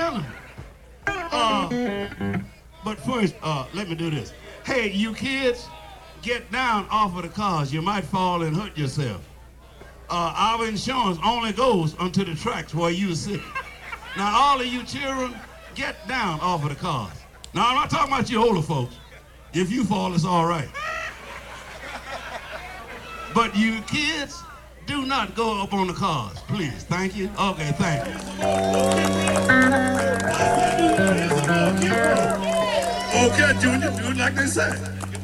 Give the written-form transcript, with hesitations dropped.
gentlemen. But first, let me do this. Hey, you kids, get down off of the cars. You might fall and hurt yourself. Our insurance only goes onto the tracks where you sit. Now, all of you children, get down off of the cars. Now, I'm not talking about you older folks. If you fall, it's all right. But you kids, do not go up on the cars, please. Thank you. Okay, thank you. Okay, Junior, do it like they say.